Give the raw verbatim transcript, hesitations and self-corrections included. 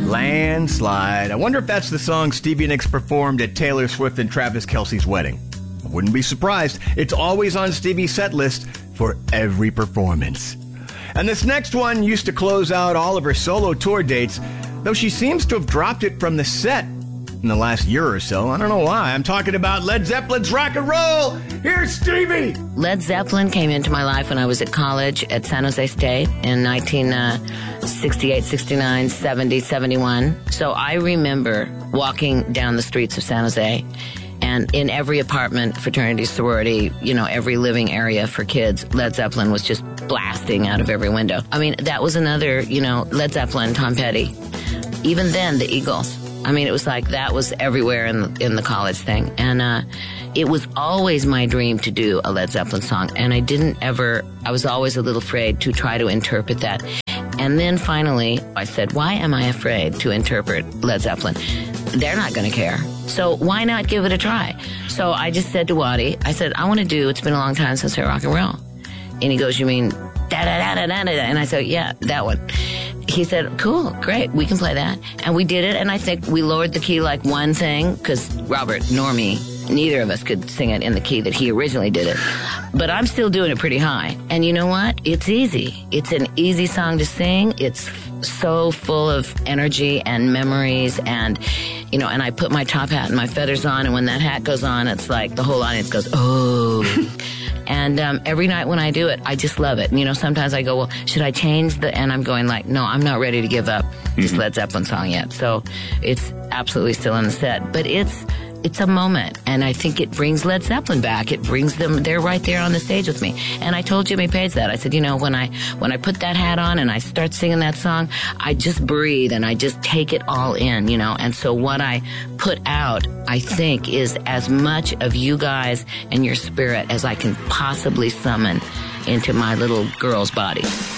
Landslide. I wonder if that's the song Stevie Nicks performed at Taylor Swift and Travis Kelce's wedding. I wouldn't be surprised. It's always on Stevie's set list for every performance. And this next one used to close out all of her solo tour dates, though she seems to have dropped it from the set in the last year or so. I don't know why. I'm talking about Led Zeppelin's Rock and Roll. Here's Stevie. Led Zeppelin came into my life when I was at college at San Jose State in nineteen sixty-eight, sixty-nine, seventy, seventy-one. So I remember walking down the streets of San Jose, and in every apartment, fraternity, sorority, you know, every living area for kids, Led Zeppelin was just blasting out of every window. I mean, that was another, you know, Led Zeppelin, Tom Petty. Even then, the Eagles. I mean, it was like that was everywhere in the, in the college thing. And uh, it was always my dream to do a Led Zeppelin song. And I didn't ever, I was always a little afraid to try to interpret that. And then finally, I said, why am I afraid to interpret Led Zeppelin? They're not going to care. So why not give it a try? So I just said to Waddy, I said, I want to do It's Been a Long Time Since I Rock and Roll. And he goes, you mean da-da-da-da-da-da? And I said, yeah, that one. He said, cool, great, we can play that. And we did it, and I think we lowered the key like one thing, because Robert, nor me, neither of us could sing it in the key that he originally did it. But I'm still doing it pretty high. And you know what? It's easy. It's an easy song to sing. It's so full of energy and memories, and, you know, and I put my top hat and my feathers on, and when that hat goes on, it's like the whole audience goes, oh. And um, every night when I do it, I just love it. And, you know, sometimes I go, well, should I change the... And I'm going like, no, I'm not ready to give up this mm-hmm. Led Zeppelin song yet. So it's absolutely still in the set. But it's it's a moment. And I think it brings Led Zeppelin back. It brings them... They're right there on the stage with me. And I told Jimmy Page that. I said, you know, when I when I put that hat on and I start singing that song, I just breathe and I just take it all in, you know. And so what I put out, I think, is as much of you guys and your spirit as I can possibly summon into my little girl's body.